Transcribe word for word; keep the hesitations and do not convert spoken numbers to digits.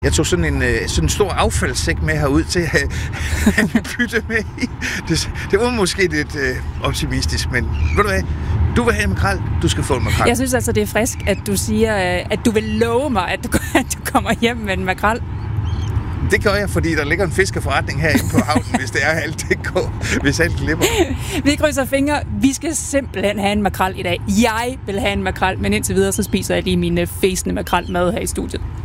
Jeg tog sådan en, sådan en stor affaldssæk med herud til at have bytte med i. Det, det var måske lidt øh, optimistisk, men ved du hvad? Du vil have en makrel, du skal få en makrel. Jeg synes altså, det er frisk, at du siger, at du vil love mig, at du, at du kommer hjem med en makrel. Det gør jeg, fordi der ligger en fiskeforretning herinde på havnen, hvis det er alt det går, hvis alt glipper. Vi krydser fingre. Vi skal simpelthen have en makrel i dag. Jeg vil have en makrel, men indtil videre så spiser jeg lige mine fæsende makrel mad her i studiet.